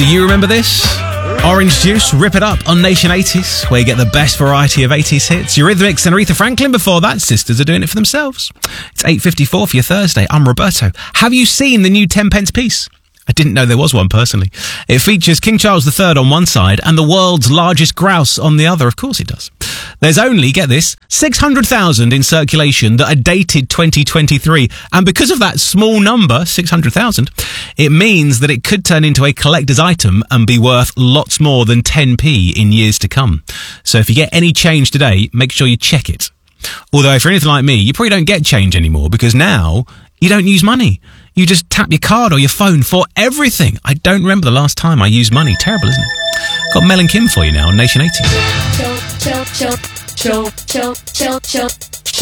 Do you remember this? Orange Juice, Rip It Up on Nation 80s, where you get the best variety of 80s hits. Eurythmics and Aretha Franklin before that. Sisters are doing it for themselves. It's 8:54 for your Thursday. I'm Roberto. Have you seen the new 10 pence piece? I didn't know there was one, personally. It features King Charles III on one side and the world's largest grouse on the other. Of course it does. There's only, get this, 600,000 in circulation that are dated 2023. And because of that small number, 600,000, it means that it could turn into a collector's item and be worth lots more than 10p in years to come. So if you get any change today, make sure you check it. Although if you're anything like me, you probably don't get change anymore because now you don't use money. You just tap your card or your phone for everything. I don't remember the last time I used money. Terrible, isn't it? Got Mel and Kim for you now on Nation 80.